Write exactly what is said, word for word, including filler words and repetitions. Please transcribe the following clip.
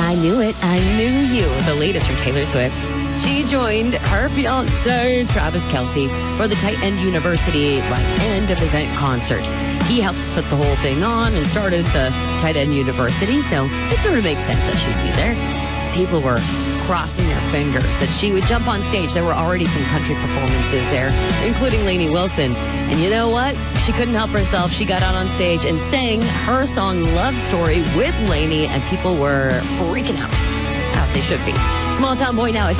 I Knew It, I Knew You, the latest from Taylor Swift. She joined her fiance, Travis Kelce, for the Titan University like, end of event concert. He helps put the whole thing on and started the Titan University, so it sort of makes sense that she'd be there. People were crossing their fingers that she would jump on stage. There were already some country performances there, including Lainey Wilson. And you know what? She couldn't help herself. She got out on stage and sang her song Love Story with Lainey, and people were freaking out, as they should be. Small Town Boy now.